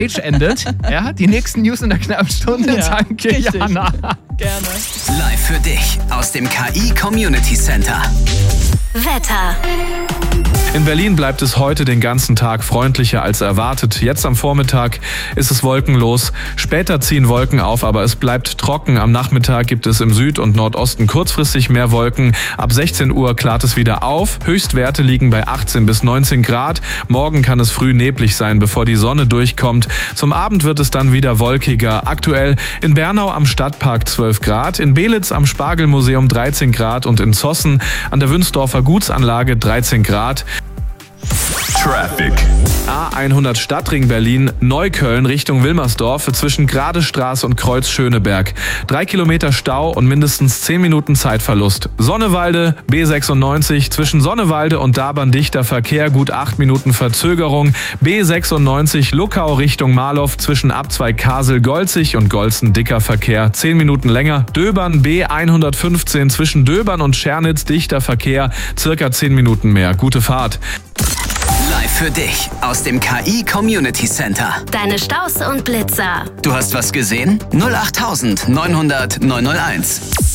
endet. Ja, die nächsten News in der knappen Stunde. Ja, Danke, richtig. Jana. Gerne. Live für dich aus dem KI Community Center. Wetter. In Berlin bleibt es heute den ganzen Tag freundlicher als erwartet. Jetzt am Vormittag ist es wolkenlos. Später ziehen Wolken auf, aber es bleibt trocken. Am Nachmittag gibt es im Süd- und Nordosten kurzfristig mehr Wolken. Ab 16 Uhr klart es wieder auf. Höchstwerte liegen bei 18 bis 19 Grad. Morgen kann es früh neblig sein, bevor die Sonne durchkommt. Zum Abend wird es dann wieder wolkiger. Aktuell in Bernau am Stadtpark 12 Grad, in Belitz am Spargelmuseum 13 Grad und in Zossen an der Wünsdorfer Gutsanlage 13 Grad. Traffic. A100 Stadtring Berlin, Neukölln Richtung Wilmersdorf zwischen Gradestraße und Kreuz Schöneberg. 3 Kilometer Stau und mindestens 10 Minuten Zeitverlust. Sonnewalde, B96 zwischen Sonnewalde und Darbern dichter Verkehr, gut 8 Minuten Verzögerung. B96 Luckau Richtung Marlow zwischen Abzweig Kasel-Golzig und Golzen dicker Verkehr, 10 Minuten länger. Döbern B115 zwischen Döbern und Schernitz dichter Verkehr, circa 10 Minuten mehr. Gute Fahrt. Live für dich aus dem KI Community Center. Deine Staus und Blitzer. Du hast was gesehen? 08900 901.